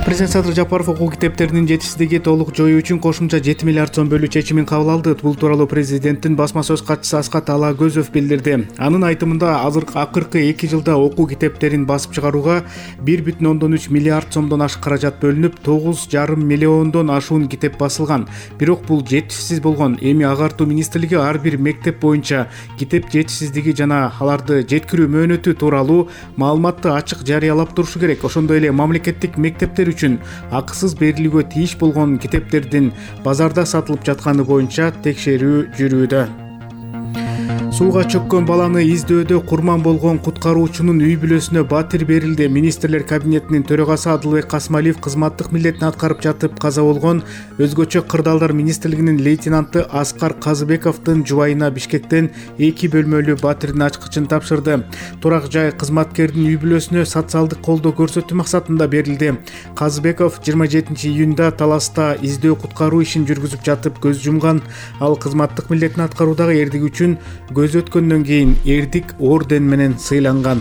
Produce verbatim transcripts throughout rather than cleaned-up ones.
Президент Садыр Жапаров окуу китептеринин жетишсиздиги толук жоюу үчүн кошумча жети миллиард сом бөлүү чечимин кабыл алды. Бул тууралуу президенттин басма сөз катчысы Аскат Алагөзов билдирди. Анын айтымында азыркы акыркы эки жылда окуу китептерин басып чыгарууга бир бүтүн ондон үч миллиард сомдон ашык каражат бөлүнүп, тогуз жарым миллиондон ашуун китеп басылган. Бирок бул жетишсиз болгон. Эми Агартуу министрлиги ар бир мектеп боюнча китеп жетишсиздиги жана аларды жеткирүү мөөнөтү тууралуу маалыматты ачык жарыялап турушу керек. Ошондой эле мамлекеттик мектептер үчүн акысыз берилүүгө тийиш болгон китептердин базарда сатылып жатканы боюнча текшерүү жүрүүдө. Сууга чөккөн баланы издөөдө курман болгон куткаруучунун үй бүлөсүнө батир берилди. Министрлер кабинетинин төрагасы Адылбек Касмалиев кызматтык милдетин аткарып жатып каза болгон өзгөчө кырдаалдар министрлигинин лейтенанты Аскар Казыбековдун жубайына Бишкектен эки бөлмөлүү батирдин ачкычын тапшырды. Турак жай кызматкердин үй бүлөсүнө социалдык колдоо көрсөтүү максатында берилди. Казыбеков жыйырма жетинчи июнда Таласта издөө куткаруу ишин жүргүзүп жатып көз жумган. Ал кызматтык милдетин аткаруудагы эрдиги үчүн көз өткөндөн кийин эрдик орден менен сыйланган.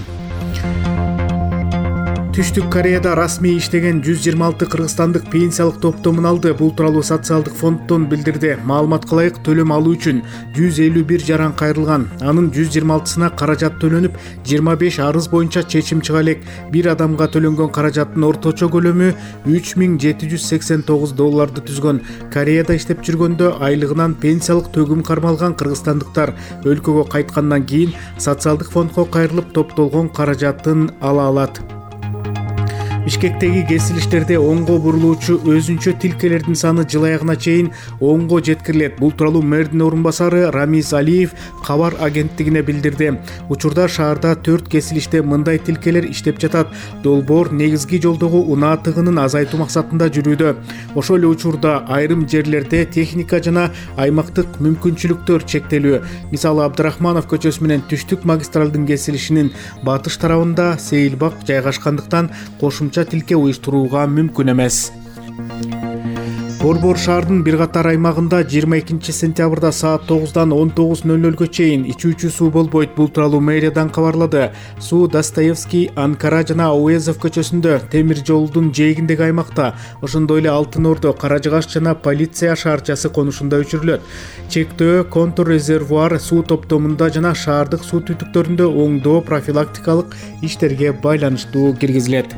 Түштүк Кореяда расмий иштеген жүз жыйырма алты кыргызстандык пенсиялык топтомун алды. Бул тууралуу социалдык фонддон билдирди. Маалыматка ылайык төлөм алуу үчүн жүз элүү бир жаран кайрылган. Анын жүз жыйырма алтысына каражат төлөнүп, жыйырма беш арыз боюнча чечим чыга элек. Бир адамга төлөнгөн каражаттын орточо көлөмү үч миң жети жүз сексен тогуз долларды түзгөн. Кореяда иштеп жүргөндө айлыгынан пенсиялык төгүм кармалган кыргызстандыктар өлкөгө кайткандан кийин социалдык фондго кайрылып топтолгон каражатын ала алат. Бишкектеги кесилиштерде оңго бурулуучу өзүнчө тилкелердин саны жыл аягына чейин онго жеткирилет. Бул тууралуу мэрдин орун басары Рамиз Алиев кабар агенттигине билдирди. Учурда шаарда төрт кесилиште мындай тилкелер иштеп жатат. Долбоор негизги жолдогу унаа тыгынын азайтуу максатында жүрүүдө. Ошол эле учурда айрым жерлерде техника жана аймактык мүмкүнчүлүктөр чектелүү. Мисалы Абдрахманов көчөсү менен Түштүк магистралдын кесилишинин батыш тарабында сейилбак жайгашкандыктан кошумча тилке уюштурууга мүмкүн эмес. Борбор шаардын бир катар аймагында жыйырма экинчи сентябрда саат тогуздан он тогуз ноль нольго чейин ичүүчү суу болбойт. Бул тууралуу мэриядан кабарлады. Суу Достоевский, Анкара жана Ауезов көчөсүндө, темир жолдун жээгиндеги аймакта, ошондой эле Алтын Ордо, Каражыгаш жана Полиция шаарчасы конушунда өчүрүлөт. Чектөө контур резервуар суу топтомунда жана шаардык суу түтүктөрүндө оңдоо профилактикалык иштерге байланыштуу киргизилет.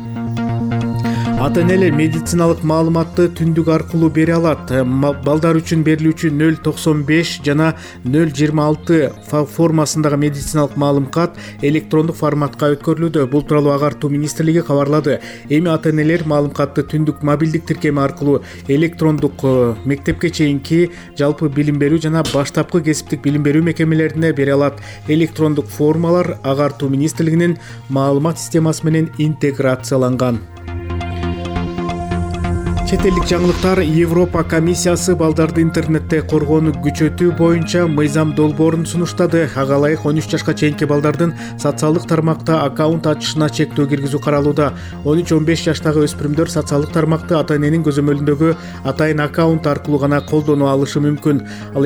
Ата-энелер медициналык маалыматты түндүк аркылуу бере алат. Балдар үчүн берилүүчү нөл токсон беш жана нөл жыйырма алты формасындагы медициналык маалымат электрондук форматка өткөрүлүүдө. Бул тууралуу Агартуу министрлиги кабарлады. Эми ата-энелер маалыматты түндүк мобилдик тиркеми аркылуу электрондук мектепке чейинки жалпы билим берүү жана баштапкы кесиптик билим берүү мекемелерине бере алат. Электрондук формалар Агартуу министрлигинин маалымат системасы менен интеграцияланган. Чет элдик жаңылыктар. Европа комиссиясы балдарды интернетте коргоону күчөтүү боюнча мыйзам долбоорун сунуштады. Ага ылайык он үч жашка чейинки балдардын социалдык тармакта аккаунт ачышына чектөө киргизүү каралууда. он үч он беш жаштагы өспүрүмдөр социалдык тармакты ата-эненин көзөмөлүндөгү атайын аккаунт аркылуу гана колдоно алышы мүмкүн.